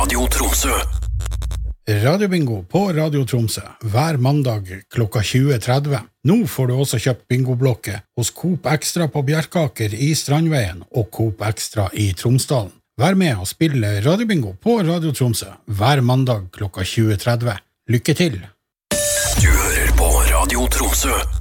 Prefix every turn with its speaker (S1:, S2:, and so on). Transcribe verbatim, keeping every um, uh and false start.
S1: Radio Tromsø.
S2: Radiobingo på Radio Tromsø hver mandag klokka tjue tretti. Nå får du også kjøpt bingoblokke hos Coop Extra på Bjerkaker i Strandveien og Coop Extra i Tromsdalen. Vær med og spille Radiobingo på Radio Tromsø hver mandag klokka tjue tretti. Lykke til!
S1: Du hører på Radio Tromsø.